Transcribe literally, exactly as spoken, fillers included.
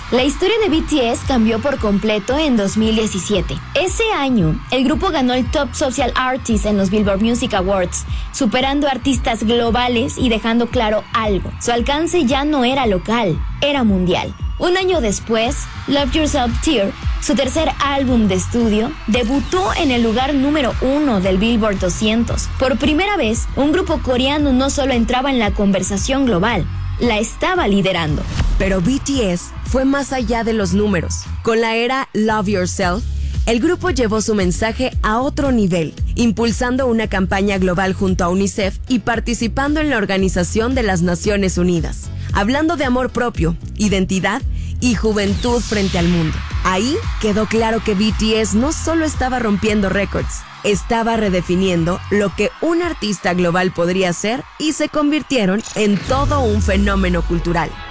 La historia de B T S cambió por completo en dos mil diecisiete. Ese año, el grupo ganó el Top Social Artist en los Billboard Music Awards, superando artistas globales y dejando claro algo: su alcance ya no era local, era mundial. Un año después, Love Yourself Tear, su tercer álbum de estudio, debutó en el lugar número uno del Billboard doscientos. Por primera vez, un grupo coreano no solo entraba en la conversación global, la estaba liderando. Pero B T S fue más allá de los números. Con la era Love Yourself, el grupo llevó su mensaje a otro nivel, impulsando una campaña global junto a UNICEF y participando en la Organización de las Naciones Unidas, hablando de amor propio, identidad y juventud frente al mundo. Ahí quedó claro que B T S no solo estaba rompiendo récords, estaba redefiniendo lo que un artista global podría ser y se convirtieron en todo un fenómeno cultural.